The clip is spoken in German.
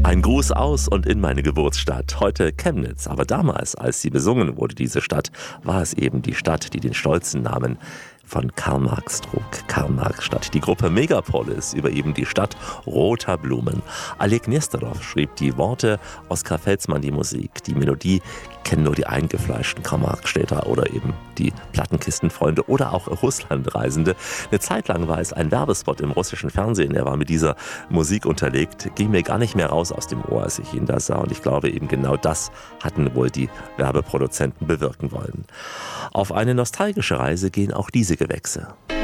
Ein Gruß aus und in meine Geburtsstadt, heute Chemnitz. Aber damals, als sie besungen wurde, diese Stadt, war es eben die Stadt, die den stolzen Namen von Karl Marx trug. Karl-Marx-Stadt. Die Gruppe Megapolis über eben die Stadt roter Blumen. Oleg Nesterov schrieb die Worte, Oskar Felsmann die Musik. Die Melodie kennen nur die eingefleischten Karl-Marx-Städter oder eben die Plattenkistenfreunde oder auch Russlandreisende. Eine Zeit lang war es ein Werbespot im russischen Fernsehen. Er war mit dieser Musik unterlegt. Ging mir gar nicht mehr raus aus dem Ohr, als ich ihn da sah. Und ich glaube, eben genau das hatten wohl die Werbeproduzenten bewirken wollen. Auf eine nostalgische Reise gehen auch diese Gewächse.